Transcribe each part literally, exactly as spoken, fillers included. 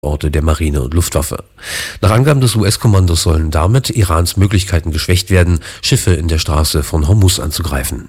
Orte der Marine und Luftwaffe. Nach Angaben des U S-Kommandos sollen damit Irans Möglichkeiten geschwächt werden, Schiffe in der Straße von Hormuz anzugreifen.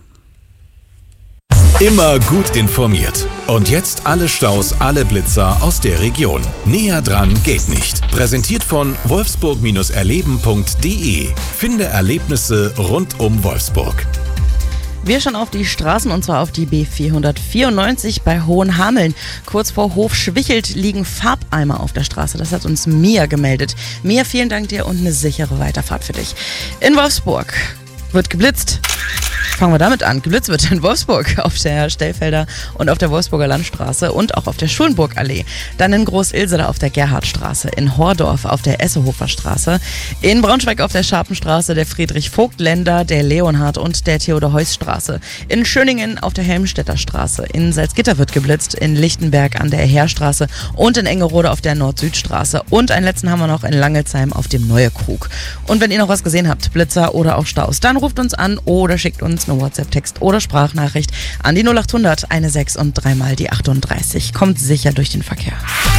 Immer gut informiert. Und jetzt alle Staus, alle Blitzer aus der Region. Näher dran geht nicht. Präsentiert von wolfsburg erleben punkt de. Finde Erlebnisse rund um Wolfsburg. Wir schauen auf die Straßen und zwar auf die B vierhundertvierundneunzig bei Hohenhameln. Kurz vor Hofschwichelt liegen Farbeimer auf der Straße. Das hat uns Mia gemeldet. Mia, vielen Dank dir und eine sichere Weiterfahrt für dich. In Wolfsburg wird geblitzt. Fangen wir damit an. Geblitzt wird in Wolfsburg auf der Stellfelder und auf der Wolfsburger Landstraße und auch auf der Schulenburgallee. Dann in Groß-Ilseder auf der Gerhardstraße, in Hordorf auf der Essehofer Straße, in Braunschweig auf der Scharpenstraße, der Friedrich-Vogt-Länder, der Leonhard und der Theodor-Heuss-Straße, in Schöningen auf der Helmstedter Straße, in Salzgitter wird geblitzt, in Lichtenberg an der Heerstraße und in Engerode auf der Nord-Süd-Straße. Und einen letzten haben wir noch in Langelsheim auf dem Neue Krug. Und wenn ihr noch was gesehen habt, Blitzer oder auch Staus, dann ruft uns an oder schickt uns eine WhatsApp-Text oder Sprachnachricht an die null acht hundert sechzehn und dreimal die achtunddreißig. Kommt sicher durch den Verkehr.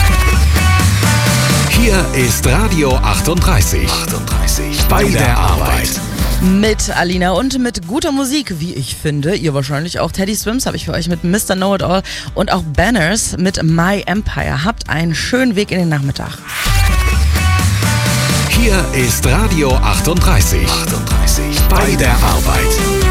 Hier ist Radio achtunddreißig. achtunddreißig. Bei der Arbeit. Mit Alina und mit guter Musik, wie ich finde. Ihr wahrscheinlich auch. Teddy Swims habe ich für euch mit Mister Know-It-All und auch Banners mit My Empire. Habt einen schönen Weg in den Nachmittag. Hier ist Radio achtunddreißig. achtunddreißig. Bei der Arbeit.